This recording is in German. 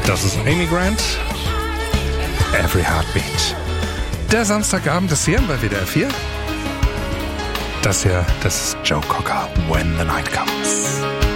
Das ist Amy Grant. Every Heartbeat. Der Samstagabend ist hier bei WDR 4. Das hier, das ist Joe Cocker, When the Night Comes.